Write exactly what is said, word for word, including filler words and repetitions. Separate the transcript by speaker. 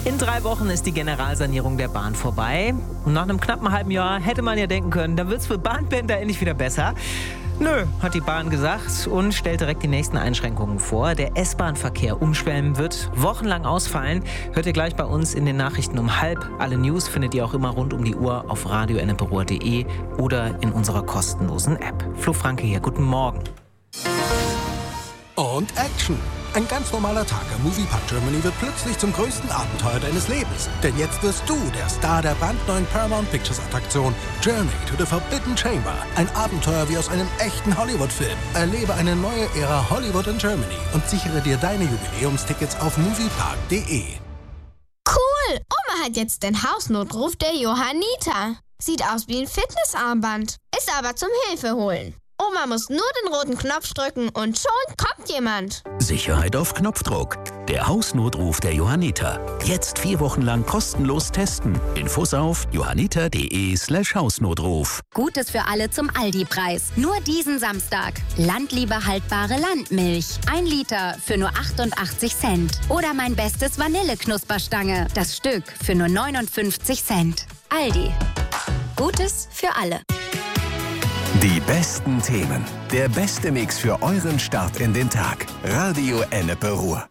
Speaker 1: In drei Wochen ist die Generalsanierung der Bahn vorbei. Und nach einem knappen halben Jahr hätte man ja denken können, da wird's für Bahnpendler endlich wieder besser. Nö, hat die Bahn gesagt und stellt direkt die nächsten Einschränkungen vor. Der S-Bahn-Verkehr umschwemmen wird wochenlang ausfallen. Hört ihr gleich bei uns in den Nachrichten um halb. Alle News findet ihr auch immer rund um die Uhr auf radio enneperuhr punkt de oder in unserer kostenlosen App. Flo Franke hier, guten Morgen.
Speaker 2: Und Action! Ein ganz normaler Tag am Moviepark Germany wird plötzlich zum größten Abenteuer deines Lebens. Denn jetzt wirst du der Star der brandneuen Paramount Pictures Attraktion Journey to the Forbidden Chamber. Ein Abenteuer wie aus einem echten Hollywood-Film. Erlebe eine neue Ära Hollywood in Germany und sichere dir deine Jubiläumstickets auf moviepark punkt de.
Speaker 3: Cool! Oma hat jetzt den Hausnotruf der Johanniter. Sieht aus wie ein Fitnessarmband. Ist aber zum Hilfe holen. Oma muss nur den roten Knopf drücken und schon kommt jemand.
Speaker 4: Sicherheit auf Knopfdruck. Der Hausnotruf der Johanniter. Jetzt vier Wochen lang kostenlos testen. Infos auf johanniter punkt de slash Hausnotruf.
Speaker 5: Gutes für alle zum Aldi-Preis. Nur diesen Samstag. Landliebe haltbare Landmilch. Ein Liter für nur achtundachtzig Cent. Oder mein bestes Vanilleknusperstange. Das Stück für nur neunundfünfzig Cent. Aldi. Gutes für alle.
Speaker 6: Die besten Themen. Der beste Mix für euren Start in den Tag. Radio Enneperuhr.